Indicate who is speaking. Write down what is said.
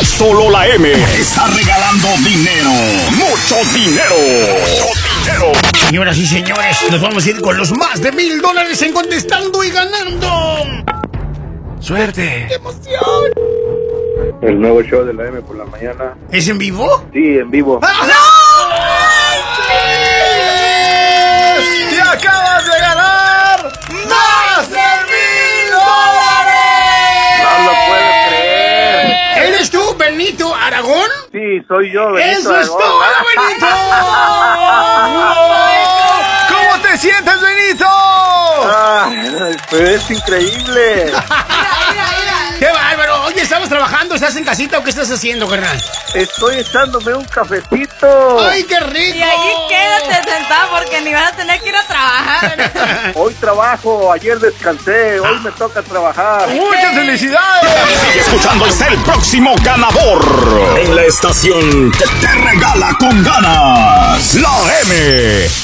Speaker 1: Solo la M está regalando dinero. ¡Mucho dinero!
Speaker 2: Señoras y señores, nos vamos a ir con los más de $1000 en Contestando y Ganando. ¡Suerte! ¡Qué emoción!
Speaker 3: El nuevo show de la M por la mañana.
Speaker 2: ¿Es en vivo?
Speaker 3: Sí, en vivo.
Speaker 2: ¡Ah! ¡No!
Speaker 4: ¡Te acabas de ganar más de $1000!
Speaker 3: No lo puedo creer.
Speaker 2: ¿Eres tú, Benito Aragón?
Speaker 3: Sí, soy yo, Benito.
Speaker 2: ¡Eso es todo, Benito!
Speaker 4: ¿Cómo te sientes, Benito?
Speaker 3: Pues es increíble.
Speaker 2: ¡Qué bárbaro! Oye, ¿estamos trabajando? ¿Estás en casita o qué estás haciendo, carnal?
Speaker 3: Estoy echándome un cafecito.
Speaker 2: ¡Ay, qué rico!
Speaker 5: Y allí quédate sentado porque ni vas a tener que ir a trabajar.
Speaker 3: Hoy trabajo, ayer descansé, hoy me toca trabajar.
Speaker 4: ¡Muchas felicidades!
Speaker 1: Sigue escuchando y sé el próximo ganador en la estación que te regala con ganas. La M.